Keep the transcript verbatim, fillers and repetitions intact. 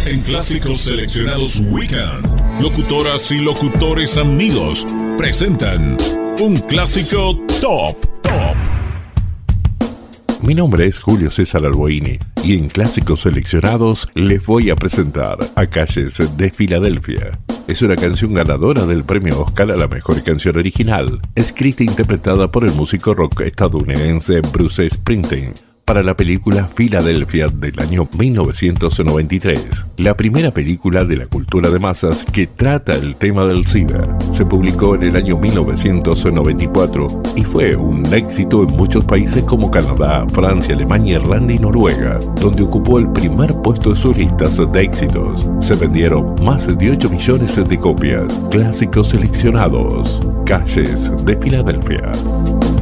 En Clásicos Seleccionados Weekend, locutoras y locutores amigos presentan un clásico top, top. Mi nombre es Julio César Alboini y en Clásicos Seleccionados les voy a presentar A Calles de Filadelfia. Es una canción ganadora del premio Oscar a la mejor canción original, escrita e interpretada por el músico rock estadounidense Bruce Springsteen para la película Filadelfia del año mil novecientos noventa y tres, la primera película de la cultura de masas que trata el tema del SIDA. Se publicó en el año mil novecientos noventa y cuatro y fue un éxito en muchos países como Canadá, Francia, Alemania, Irlanda y Noruega, donde ocupó el primer puesto en sus listas de éxitos. Se vendieron más de ocho millones de copias. Clásicos seleccionados. Calles de Filadelfia.